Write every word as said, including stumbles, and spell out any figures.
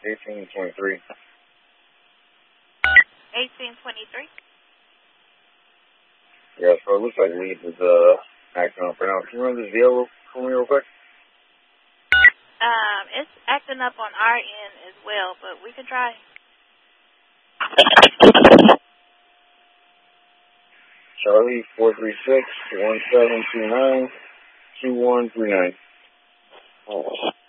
eighteen twenty-three. eighteen twenty-three? Yeah, so it looks like lead is uh, acting up right now. Can you run this yellow for me real quick? Um, it's acting up on our end as well, but we can try. Charlie, four three six, one seven two nine, two one three nine.